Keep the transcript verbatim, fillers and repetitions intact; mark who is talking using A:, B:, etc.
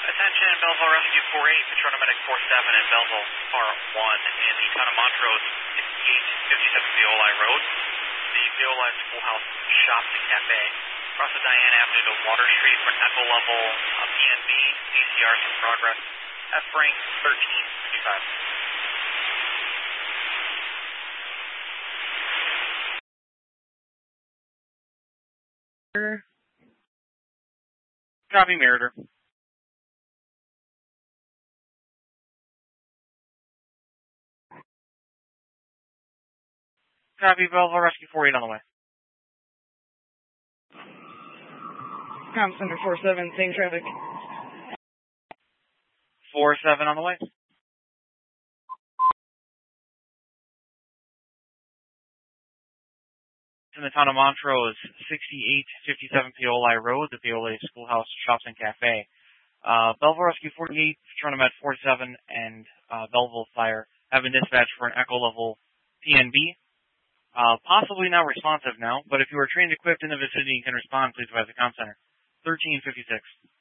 A: Attention, Belleville Rescue four eight, Patrona Medic four seven and Belleville R one in the town of Montrose, sixty-eight fifty-seven Violi Road. The Violi Schoolhouse Shops and Cafe. Cross the Diane Avenue to Water Street for an echo level uh, P N B, A C Rs in progress. F-ring thirteen fifty-five.
B: Copy, Meritor. Copy, Belleville Rescue four eight on the way.
C: Com Center four seven, same traffic.
B: four seven on the way. In the town of Montrose, sixty-eight fifty-seven Paoli Road, the Paoli Schoolhouse Shops and Cafe. Uh, Belleville Rescue forty-eight, Patrona Med forty-seven, and uh, Belleville Fire have been dispatched for an echo level P N B. Uh, possibly not responsive now, but if you are trained equipped in the vicinity and can respond, please advise the comm center. thirteen fifty-six.